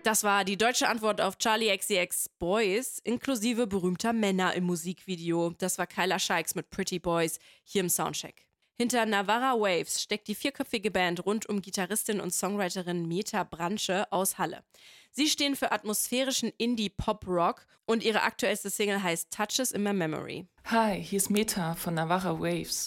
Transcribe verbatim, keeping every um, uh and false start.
Das war die deutsche Antwort auf Charli X C X Boys, inklusive berühmter Männer im Musikvideo. Das war Kyla Scheiks mit Pretty Boys hier im Soundcheck. Hinter Navarra Waves steckt die vierköpfige Band rund um Gitarristin und Songwriterin Meta Branche aus Halle. Sie stehen für atmosphärischen Indie-Pop-Rock und ihre aktuellste Single heißt Touches in My Memory. Hi, hier ist Meta von Navarra Waves.